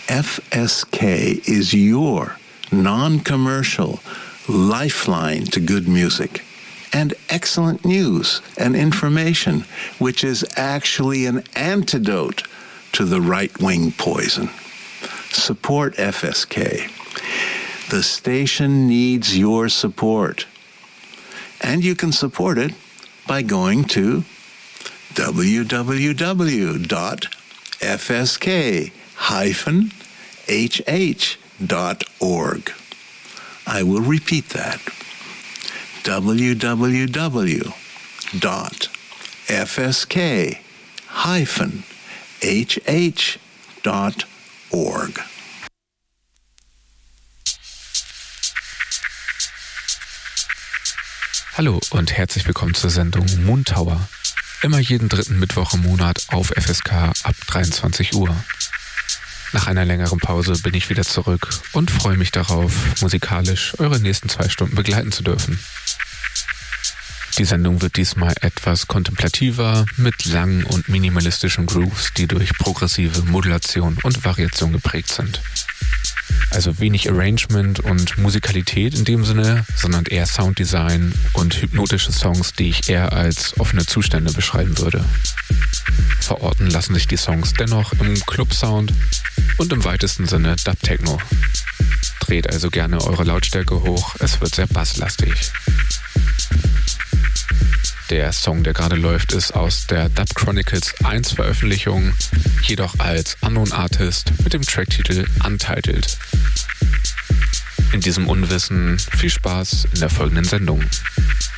FSK is your non-commercial lifeline to good music and excellent news and information, which is actually an antidote to the right-wing poison. Support FSK. The station needs your support. And you can support it by going to www.fsk-hh.org. I will repeat that. www.fsk-hh.org. Hallo und herzlich willkommen zur Sendung Moontower. Immer jeden dritten Mittwoch im Monat auf FSK ab 23 Uhr. Nach einer längeren Pause bin ich wieder zurück und freue mich darauf, musikalisch eure nächsten 2 Stunden begleiten zu dürfen. Die Sendung wird diesmal etwas kontemplativer mit langen und minimalistischen Grooves, die durch progressive Modulation und Variation geprägt sind. Also wenig Arrangement und Musikalität in dem Sinne, sondern eher Sounddesign und hypnotische Songs, die ich eher als offene Zustände beschreiben würde. Verorten lassen sich die Songs dennoch im Club-Sound und im weitesten Sinne Dub-Techno. Dreht also gerne eure Lautstärke hoch, es wird sehr basslastig. Der Song, der gerade läuft, ist aus der Dub Chronicles 1 Veröffentlichung, jedoch als Unknown Artist mit dem Tracktitel Untitled. In diesem Unwissen viel Spaß in der folgenden Sendung.